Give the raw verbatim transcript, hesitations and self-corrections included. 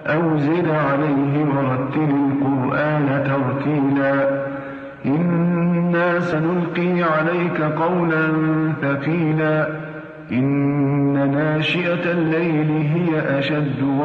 أو زد عليه ورتل القرآن ترتيلا إنا سنلقي عليك قولا ثقيلا إن ناشئة الليل هي أشد